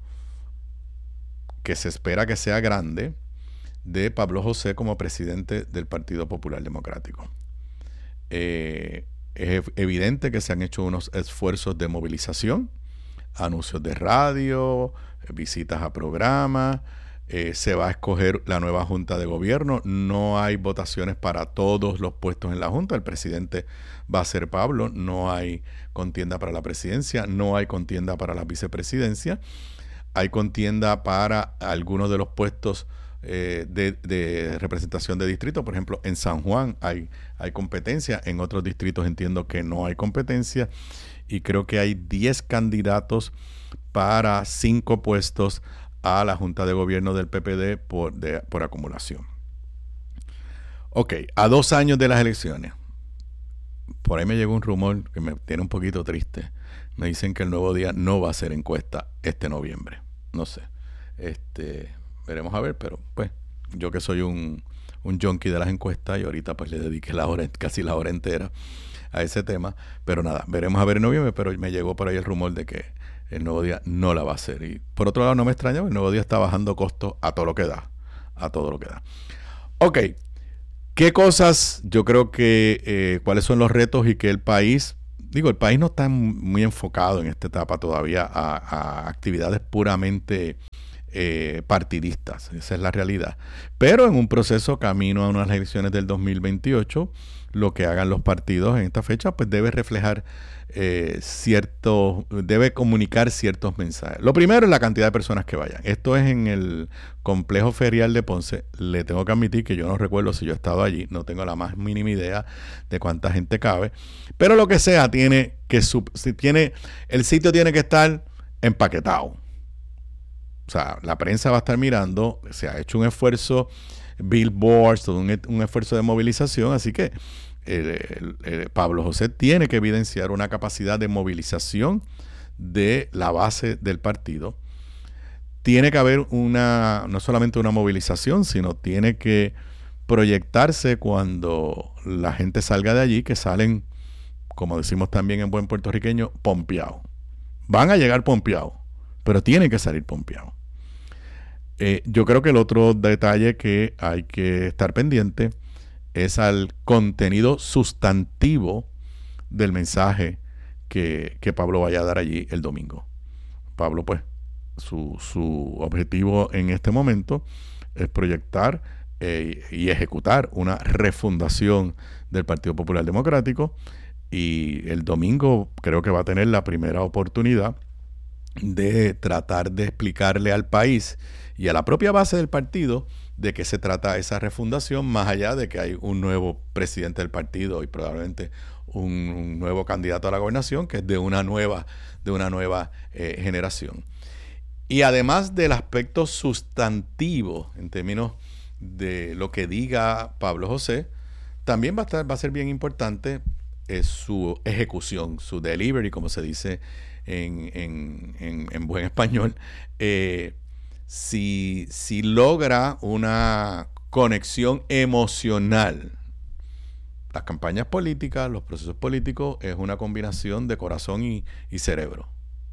que se espera que sea grande de Pablo José como presidente del Partido Popular Democrático. Eh, es evidente que se han hecho unos esfuerzos de movilización, anuncios de radio, visitas a programas. Eh, se va a escoger la nueva Junta de Gobierno. No hay votaciones para todos los puestos en la Junta. El presidente va a ser Pablo. No hay contienda para la presidencia. No hay contienda para la vicepresidencia. Hay contienda para algunos de los puestos eh, de, de representación de distrito. Por ejemplo, en San Juan hay, hay competencia, en otros distritos entiendo que no hay competencia, y creo que hay diez candidatos para cinco puestos a la Junta de Gobierno del P P D por, de, por acumulación. Ok, a dos años de las elecciones, por ahí me llegó un rumor que me tiene un poquito triste. Me dicen que el Nuevo Día no va a hacer encuesta este noviembre. No sé. Este, veremos a ver, pero pues yo que soy un, un junkie de las encuestas y ahorita pues le dediqué la hora, casi la hora entera a ese tema. Pero nada, veremos a ver en noviembre, pero me llegó por ahí el rumor de que el Nuevo Día no la va a hacer. Y por otro lado no me extraña, el Nuevo Día está bajando costos a todo lo que da. A todo lo que da. Ok. ¿Qué cosas, yo creo que, eh, cuáles son los retos y que el país, digo, el país no está muy enfocado en esta etapa todavía a, a actividades puramente eh, partidistas, esa es la realidad. Pero en un proceso camino a unas elecciones del dos mil veintiocho, lo que hagan los partidos en esta fecha, pues debe reflejar eh, ciertos, debe comunicar ciertos mensajes. Lo primero es la cantidad de personas que vayan. Esto es en el complejo ferial de Ponce. Le tengo que admitir que yo no recuerdo si yo he estado allí, no tengo la más mínima idea de cuánta gente cabe, pero lo que sea, tiene que si tiene, el sitio tiene que estar empaquetado. O sea, la prensa va a estar mirando, se ha hecho un esfuerzo, billboards, todo un, un esfuerzo de movilización, así que el, el, el Pablo José tiene que evidenciar una capacidad de movilización de la base del partido. Tiene que haber una, no solamente una movilización, sino tiene que proyectarse cuando la gente salga de allí, que salen, como decimos también en buen puertorriqueño, pompeados. Van a llegar pompeados, pero tienen que salir pompeados. Eh, yo creo que el otro detalle que hay que estar pendiente es al contenido sustantivo del mensaje que, que Pablo vaya a dar allí el domingo. Pablo, pues, su, su objetivo en este momento es proyectar eh, y ejecutar una refundación del Partido Popular Democrático, y el domingo creo que va a tener la primera oportunidad de tratar de explicarle al país y a la propia base del partido de qué se trata esa refundación, más allá de que hay un nuevo presidente del partido y probablemente un, un nuevo candidato a la gobernación que es de una nueva, de una nueva eh, generación. Y además del aspecto sustantivo en términos de lo que diga Pablo José, también va a estar, va a ser bien importante eh, su ejecución, su delivery, como se dice en, en, en, en buen español. Eh, si, si logra una conexión emocional. Las campañas políticas, los procesos políticos, es una combinación de corazón y, y cerebro.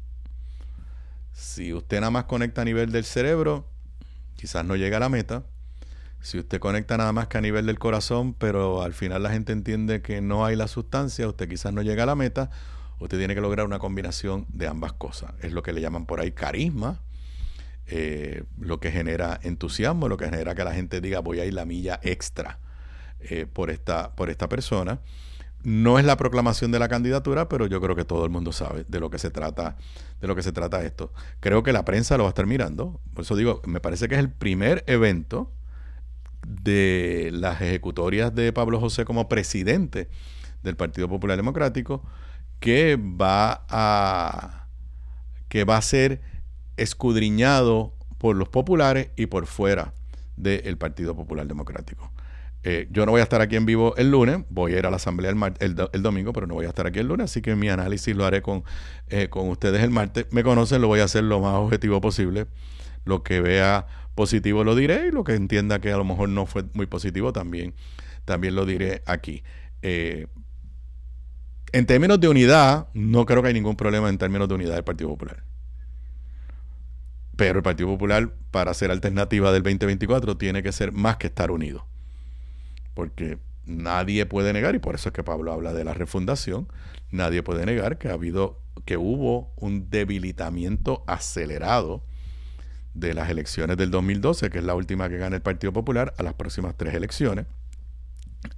Si usted nada más conecta a nivel del cerebro, quizás no llega a la meta. Si usted conecta nada más que a nivel del corazón, pero al final la gente entiende que no hay la sustancia, usted quizás no llega a la meta. Usted tiene que lograr una combinación de ambas cosas. Es lo que le llaman por ahí carisma, eh, lo que genera entusiasmo, lo que genera que la gente diga voy a ir la milla extra eh, por esta, por esta persona. No es la proclamación de la candidatura, pero yo creo que todo el mundo sabe de lo que se trata, de lo que se trata esto. Creo que la prensa lo va a estar mirando. Por eso digo, me parece que es el primer evento de las ejecutorias de Pablo José como presidente del Partido Popular Democrático que va a que va a ser escudriñado por los populares y por fuera del Partido Popular Democrático. Eh, yo no voy a estar aquí en vivo el lunes, voy a ir a la asamblea el, mar- el, do- el domingo, pero no voy a estar aquí el lunes, así que mi análisis lo haré con, eh, con ustedes el martes. Me conocen, lo voy a hacer lo más objetivo posible. Lo que vea positivo lo diré, y lo que entienda que a lo mejor no fue muy positivo también, también lo diré aquí. Eh, en términos de unidad, no creo que hay ningún problema en términos de unidad del Partido Popular. Pero el Partido Popular, para ser alternativa del veinte veinticuatro, tiene que ser más que estar unido. Porque nadie puede negar, y por eso es que Pablo habla de la refundación, nadie puede negar que ha habido, que hubo un debilitamiento acelerado de las elecciones del dos mil doce, que es la última que gana el Partido Popular, a las próximas tres elecciones,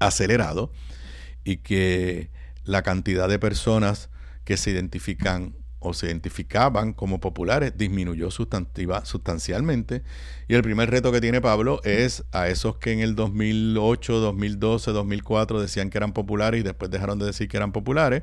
acelerado, y que la cantidad de personas que se identifican o se identificaban como populares disminuyó sustantiva, sustancialmente. Y el primer reto que tiene Pablo es a esos que en el dos mil ocho, dos mil doce, dos mil cuatro decían que eran populares y después dejaron de decir que eran populares.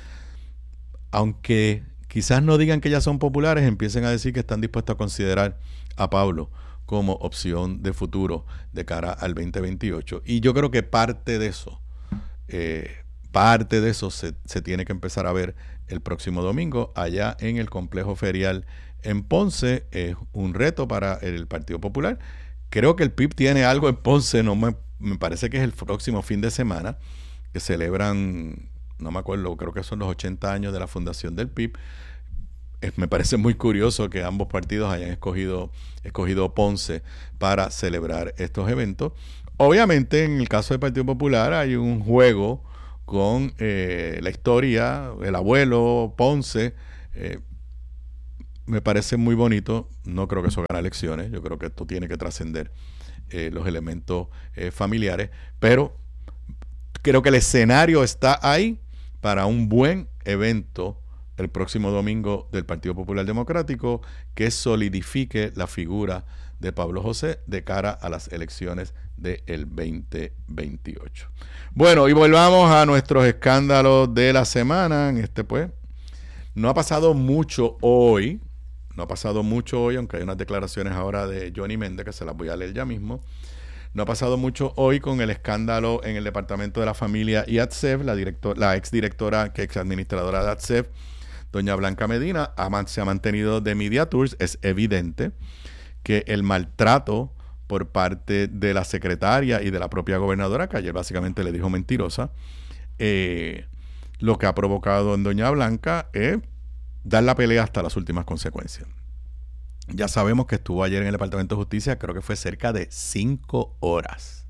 Aunque quizás no digan que ya son populares, empiecen a decir que están dispuestos a considerar a Pablo como opción de futuro de cara al veinte veintiocho. Y yo creo que parte de eso, eh, parte de eso se, se tiene que empezar a ver el próximo domingo allá en el complejo ferial en Ponce. Es un reto para el Partido Popular. Creo que el P I B tiene algo en Ponce, no me, me parece que es el próximo fin de semana, que celebran, no me acuerdo, creo que son los ochenta años de la fundación del P I B. Es, me parece muy curioso que ambos partidos hayan escogido, escogido Ponce para celebrar estos eventos. Obviamente, en el caso del Partido Popular hay un juego con eh, la historia, el abuelo, Ponce. Eh, me parece muy bonito. No creo que eso gane elecciones. Yo creo que esto tiene que trascender eh, los elementos eh, familiares. Pero creo que el escenario está ahí para un buen evento el próximo domingo del Partido Popular Democrático que solidifique la figura de Pablo José de cara a las elecciones del veinte veintiocho. Bueno, y volvamos a nuestros escándalos de la semana. En este, pues, no ha pasado mucho hoy, no ha pasado mucho hoy, aunque hay unas declaraciones ahora de Johnny Méndez que se las voy a leer ya mismo. No ha pasado mucho hoy con el escándalo en el Departamento de la Familia y A T S E F, la, director, la exdirectora, que ex administradora de A T S E F, doña Blanca Medina, se ha mantenido de Media Tours. Es evidente que el maltrato por parte de la secretaria y de la propia gobernadora, que ayer básicamente le dijo mentirosa, eh, lo que ha provocado en doña Blanca es dar la pelea hasta las últimas consecuencias. Ya sabemos que estuvo ayer en el Departamento de Justicia, creo que fue cerca de cinco horas.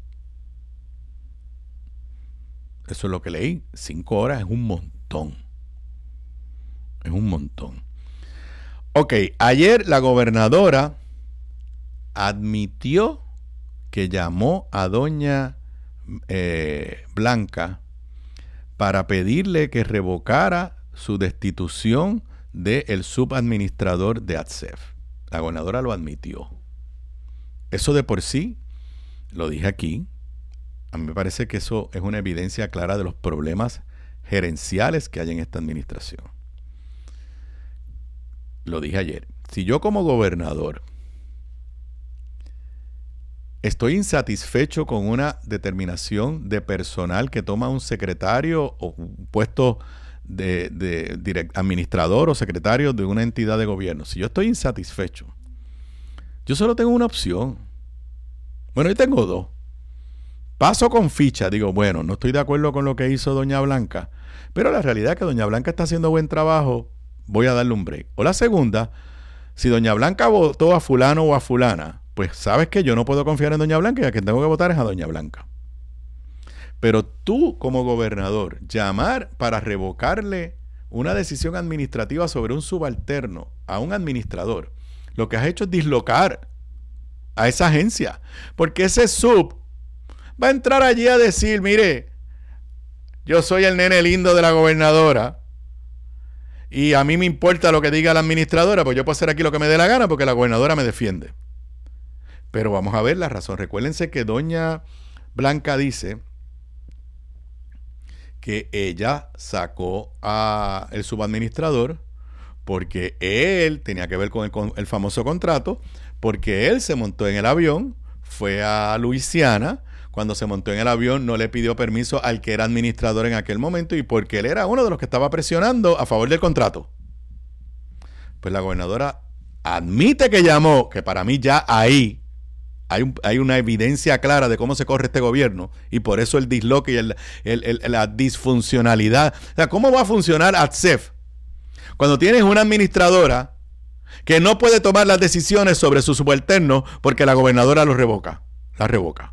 Eso es lo que leí. Cinco horas es un montón. Es un montón. Ok, ayer la gobernadora admitió que llamó a doña eh, Blanca para pedirle que revocara su destitución del subadministrador de A T S E F. La gobernadora lo admitió. Eso de por sí, lo dije aquí, a mí me parece que eso es una evidencia clara de los problemas gerenciales que hay en esta administración. Lo dije ayer. Si yo como gobernador estoy insatisfecho con una determinación de personal que toma un secretario o un puesto de, de direct, administrador o secretario de una entidad de gobierno, si yo estoy insatisfecho, yo solo tengo una opción. Bueno, yo tengo dos. Paso con ficha, digo, bueno, no estoy de acuerdo con lo que hizo doña Blanca, pero la realidad es que doña Blanca está haciendo buen trabajo, voy a darle un break. O la segunda, si doña Blanca votó a fulano o a fulana, pues sabes que yo no puedo confiar en doña Blanca y a quien tengo que votar es a doña Blanca. Pero tú, como gobernador, llamar para revocarle una decisión administrativa sobre un subalterno a un administrador, lo que has hecho es dislocar a esa agencia. Porque ese sub va a entrar allí a decir, mire, yo soy el nene lindo de la gobernadora y a mí me importa lo que diga la administradora, pues yo puedo hacer aquí lo que me dé la gana porque la gobernadora me defiende. Pero vamos a ver la razón. Recuérdense que doña Blanca dice que ella sacó al subadministrador porque él tenía que ver con el, con el famoso contrato, porque él se montó en el avión, fue a Luisiana, cuando se montó en el avión no le pidió permiso al que era administrador en aquel momento y porque él era uno de los que estaba presionando a favor del contrato. Pues la gobernadora admite que llamó, que para mí ya ahí Hay, un, hay una evidencia clara de cómo se corre este gobierno y por eso el disloque y el, el, el, la disfuncionalidad. O sea, ¿cómo va a funcionar A T S E F cuando tienes una administradora que no puede tomar las decisiones sobre su subalterno porque la gobernadora lo revoca? La revoca.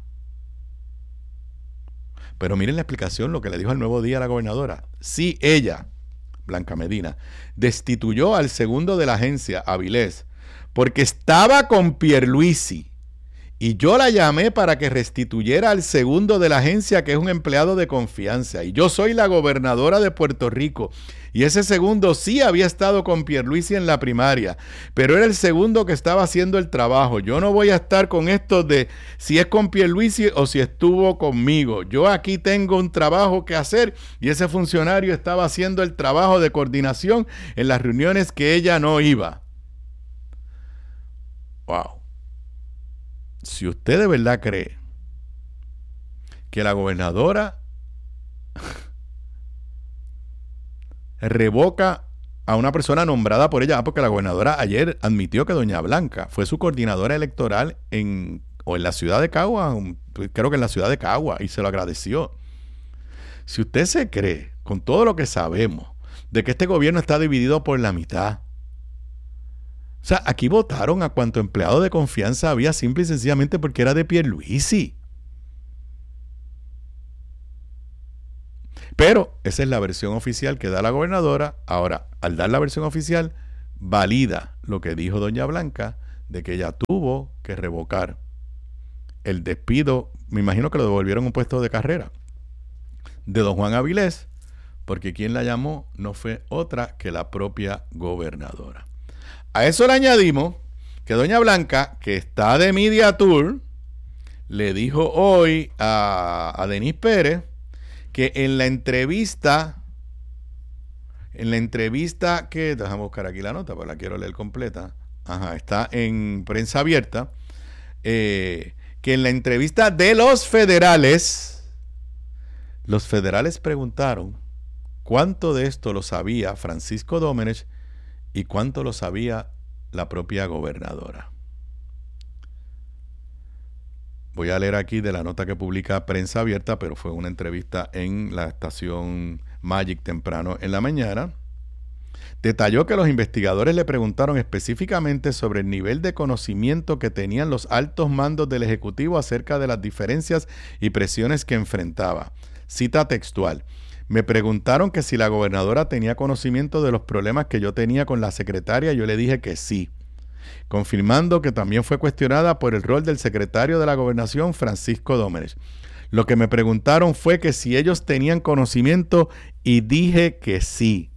Pero miren la explicación, lo que le dijo al Nuevo Día a la gobernadora. Sí, ella, Blanca Medina, destituyó al segundo de la agencia, Avilés, porque estaba con Pierluisi. Y yo la llamé para que restituyera al segundo de la agencia, que es un empleado de confianza. Y yo soy la gobernadora de Puerto Rico. Y ese segundo sí había estado con Pierluisi en la primaria, pero era el segundo que estaba haciendo el trabajo. Yo no voy a estar con esto de si es con Pierluisi o si estuvo conmigo. Yo aquí tengo un trabajo que hacer y ese funcionario estaba haciendo el trabajo de coordinación en las reuniones que ella no iba. Wow. Si usted de verdad cree que la gobernadora revoca a una persona nombrada por ella, porque la gobernadora ayer admitió que doña Blanca fue su coordinadora electoral en, o en la ciudad de Cagua, creo que en la ciudad de Cagua, y se lo agradeció. Si usted se cree, con todo lo que sabemos, de que este gobierno está dividido por la mitad, o sea, aquí votaron a cuanto empleado de confianza había simple y sencillamente porque era de Pierluisi. Pero esa es la versión oficial que da la gobernadora. Ahora, al dar la versión oficial, valida lo que dijo doña Blanca de que ella tuvo que revocar el despido, me imagino que lo devolvieron un puesto de carrera, de don Juan Avilés, porque quien la llamó no fue otra que la propia gobernadora. A eso le añadimos que doña Blanca, que está de Media Tour, le dijo hoy a, a Denise Pérez que en la entrevista, en la entrevista que, déjame buscar aquí la nota, porque la quiero leer completa, ajá, está en Prensa Abierta, eh, que en la entrevista de los federales, los federales preguntaron cuánto de esto lo sabía Francisco Domenech y cuánto lo sabía la propia gobernadora. Voy a leer aquí de la nota que publica Prensa Abierta, pero fue una entrevista en la estación Magic temprano en la mañana. Detalló que los investigadores le preguntaron específicamente sobre el nivel de conocimiento que tenían los altos mandos del Ejecutivo acerca de las diferencias y presiones que enfrentaba. Cita textual: me preguntaron que si la gobernadora tenía conocimiento de los problemas que yo tenía con la secretaria. Yo le dije que sí, confirmando que también fue cuestionada por el rol del secretario de la Gobernación, Francisco Domenech. Lo que me preguntaron fue que si ellos tenían conocimiento y dije que sí.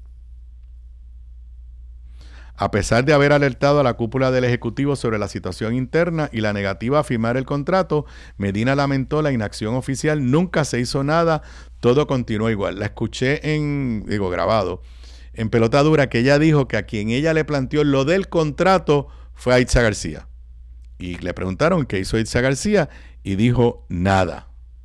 A pesar de haber alertado a la cúpula del Ejecutivo sobre la situación interna y la negativa a firmar el contrato, Medina lamentó la inacción oficial. Nunca se hizo nada, todo continuó igual. La escuché en, digo, grabado, en Pelota Dura, que ella dijo que a quien ella le planteó lo del contrato fue a Itza García. Y le preguntaron qué hizo Itza García y dijo nada.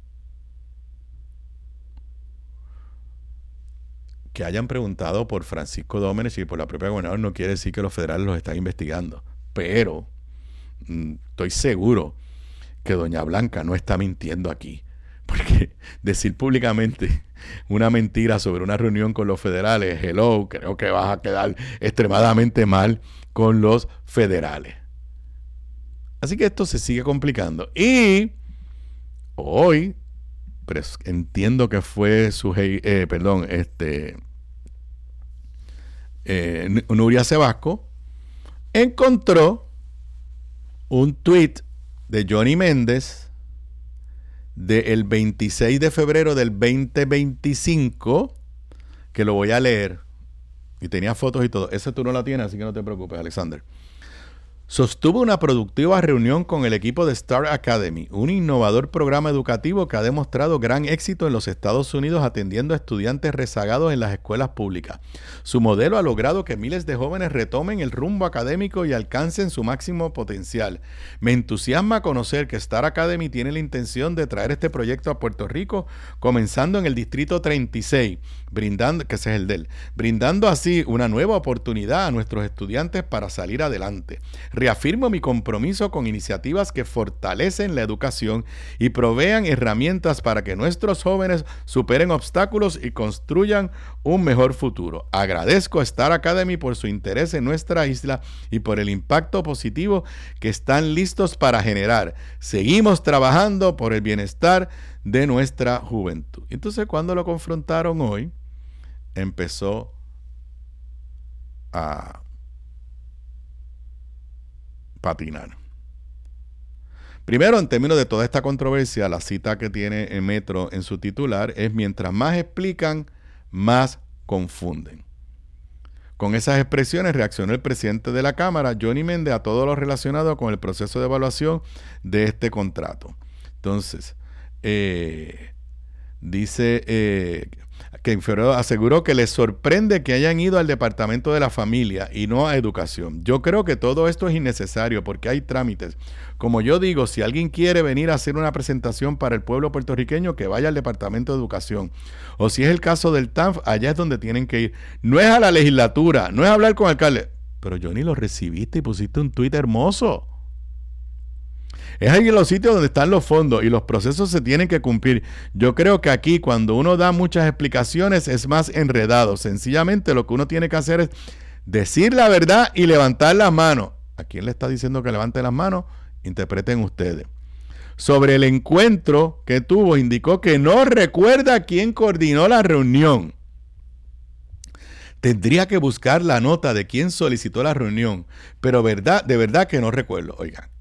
Que hayan preguntado por Francisco Domenech y por la propia gobernadora no quiere decir que los federales los están investigando. Pero mmm, estoy seguro que doña Blanca no está mintiendo aquí. Porque decir públicamente una mentira sobre una reunión con los federales, hello, creo que vas a quedar extremadamente mal con los federales. Así que esto se sigue complicando. Y hoy, pero entiendo que fue su, eh, perdón, este, eh, Nuria Sebasco, encontró un tweet de Johnny Méndez del veintiséis de febrero del veinte veinticinco, que lo voy a leer, y tenía fotos y todo. Ese tú no la tienes, así que no te preocupes, Alexander. Sostuvo una productiva reunión con el equipo de Star Academy, un innovador programa educativo que ha demostrado gran éxito en los Estados Unidos atendiendo a estudiantes rezagados en las escuelas públicas. Su modelo ha logrado que miles de jóvenes retomen el rumbo académico y alcancen su máximo potencial. Me entusiasma conocer que Star Academy tiene la intención de traer este proyecto a Puerto Rico, comenzando en el Distrito treinta y seis, brindando, que ese es el de él, brindando así una nueva oportunidad a nuestros estudiantes para salir adelante. Reafirmo mi compromiso con iniciativas que fortalecen la educación y provean herramientas para que nuestros jóvenes superen obstáculos y construyan un mejor futuro. Agradezco a Star Academy por su interés en nuestra isla y por el impacto positivo que están listos para generar. Seguimos trabajando por el bienestar de nuestra juventud. Entonces, cuando lo confrontaron hoy, empezó a patinar. Primero, en términos de toda esta controversia, la cita que tiene el Metro en su titular es: mientras más explican, más confunden. Con esas expresiones reaccionó el presidente de la Cámara, Johnny Méndez, a todo lo relacionado con el proceso de evaluación de este contrato. Entonces, eh, dice eh, que aseguró que les sorprende que hayan ido al Departamento de la Familia y no a Educación. Yo creo que todo esto es innecesario porque hay trámites. Como yo digo, si alguien quiere venir a hacer una presentación para el pueblo puertorriqueño, que vaya al Departamento de Educación. O si es el caso del T A N F, allá es donde tienen que ir. No es a la legislatura, no es a hablar con el alcalde. Pero Johnny, lo recibiste y pusiste un tuit hermoso. Es ahí en los sitios donde están los fondos y los procesos se tienen que cumplir. Yo creo que aquí, cuando uno da muchas explicaciones, es más enredado. Sencillamente lo que uno tiene que hacer es decir la verdad y levantar las manos. ¿A quién le está diciendo que levante las manos? Interpreten ustedes. Sobre el encuentro que tuvo, indicó que no recuerda quién coordinó la reunión. Tendría que buscar la nota de quién solicitó la reunión, pero verdad, de verdad que no recuerdo. Oigan,